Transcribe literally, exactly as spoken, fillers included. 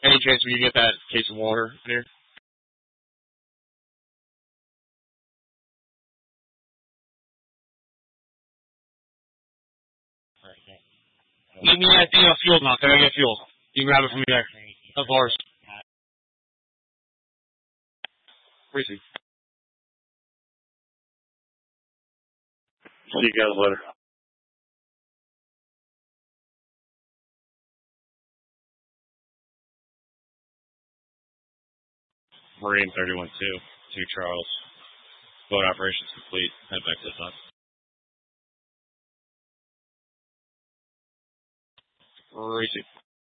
Any chance we can get that case of water here? Meet me at the uh, fuel knock. I gotta get fuel. You can grab it from me there. Of course. Reese. See you guys later. Marine thirty-one two, two Charles. Boat operations complete. Head back to the top. Reese.